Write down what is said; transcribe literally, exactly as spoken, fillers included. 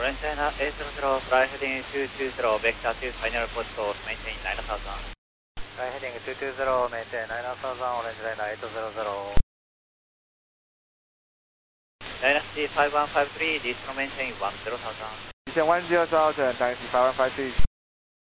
Orange China eight hundred, fly heading two two zero, vector to final port course, maintain nine thousand. Fly heading two two zero, maintain nine thousand, Orange China eight hundred. Dynasty five one five three, this maintain one zero thousand. one zero thousand, Dynasty five one five three.